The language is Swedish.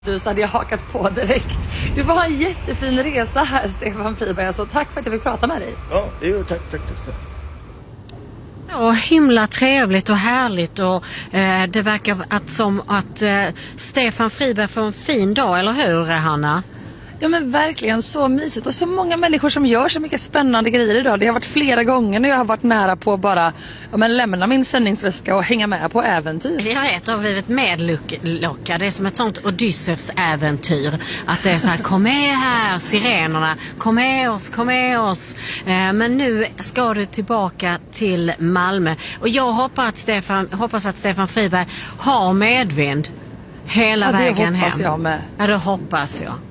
Du så hade jag hakat på direkt. Du får ha en jättefin resa här, Stefan Friberg. Så tack för att jag fick prata med dig. Ja, tack. Så himla trevligt och härligt och det verkar som att Stefan Friberg får en fin dag, eller hur, Hanna? Ja men verkligen så mysigt och så många människor som gör så mycket spännande grejer idag. Det har varit flera gånger när jag har varit nära på bara lämna min sändningsväska och hänga med på äventyr. Jag vet, jag har blivit medlockad. Det är som ett sånt Odysseus-äventyr. Att det är så här, kom med här, sirenerna, kom med oss. Men nu ska du tillbaka till Malmö. Och jag hoppas att Stefan Friberg har medvind hela vägen hem. Det hoppas jag med. Ja, det hoppas jag.